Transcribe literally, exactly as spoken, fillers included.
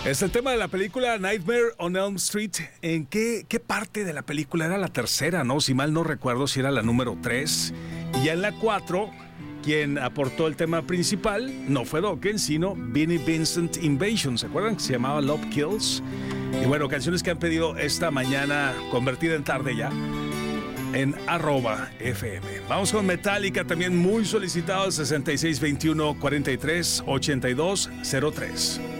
Es el tema de la película Nightmare on Elm Street. ¿En qué, qué parte de la película? Era la tercera, ¿no? Si mal no recuerdo, si era la número tres. Y ya en la cuatro, quien aportó el tema principal no fue Dokken, sino Vinnie Vincent Invasion. ¿Se acuerdan? Que se llamaba Love Kills. Y bueno, canciones que han pedido esta mañana, convertida en tarde ya, en arroba F M. Vamos con Metallica, también muy solicitado, sesenta y seis veintiuno cuarenta y tres ochenta y dos cero tres.